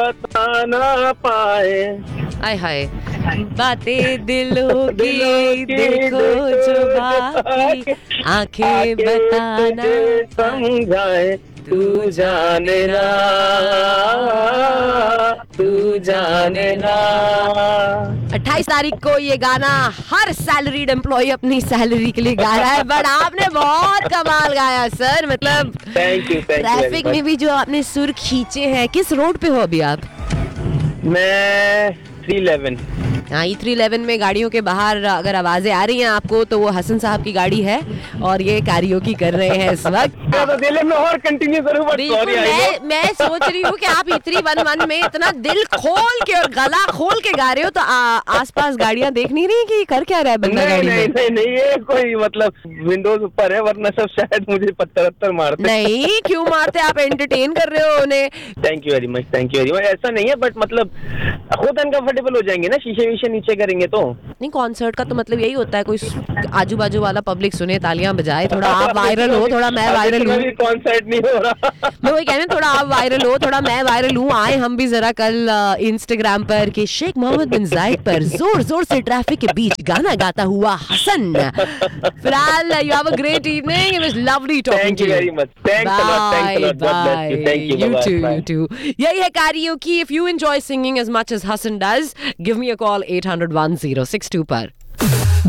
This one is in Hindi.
बता ना पाए। आय हाय, बातें दिलों की देखो जो बाकी, आंखें बताना समझाए, तू जाने ना, तू जाने ना। 28 तारीख को ये गाना हर सैलरीड एम्प्लॉय अपनी सैलरी के लिए गा रहा है, बट आपने बहुत कमाल गाया सर। मतलब थैंक यू ट्रैफिक में भी जो आपने सुर खींचे हैं। किस रोड पे हो अभी आप? मैं 311। हाँ, E311 में गाड़ियों के बाहर अगर आवाजें आ रही हैं आपको तो वो हसन साहब की गाड़ी है और ये कैरियोकी कर रहे हैं इस वक्त। तो दिल में और कंटिन्यू करूं, बट बिल्कुल, सॉरी। मैं सोच रही हूँ कि आप E311 में इतना दिल खोल के और गला खोल के गा रहे हो तो आसपास गाड़ियाँ देख नहीं रही कि कर क्या रहा है बंदा गाड़ी में? नहीं, ये कोई मतलब विंडोज ऊपर है, वरना सब शायद मुझे पत्थर मारते। नहीं, क्यों मारते? आप एंटरटेन कर रहे हो उन्हें। Thank you very much, thank you very much. ऐसा नहीं है, बट मतलब खुद अनकंफर्टेबल हो जाएंगे ना, शीशे वीशे नीचे करेंगे तो। नहीं, कॉन्सर्ट का तो मतलब यही होता है, कोई आजू बाजू वाला पब्लिक सुने, तालियां बजाए, थोड़ा आप वायरल हो, थोड़ा मैं वायरल हूँ। कॉन्सर्ट नहीं हो रहा। मैं वही कह रही हूँ, थोड़ा आप वायरल हो, थोड़ा मैं वायरल हूँ। आए हम भी जरा कल इंस्टाग्राम पर कि शेख मोहम्मद बिन जायद पर जोर जोर से ट्रैफिक के बीच गाना गाता हुआ हसन। फिलहाल you have a great evening, it was lovely talking to you you. Very much, thanks a lot, thanks a lot, God bless you, thank you, you too. यही है karaoke. If you enjoy singing as much as Hassan does, give me a call 800-1062 पर।